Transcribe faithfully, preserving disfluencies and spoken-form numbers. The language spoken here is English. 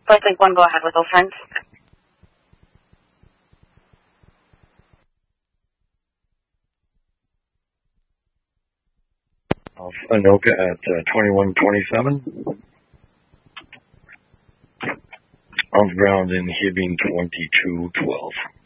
First link one, go ahead with offense. Anoka at uh, twenty-one twenty-seven. On ground in Hibbing twenty-two twelve.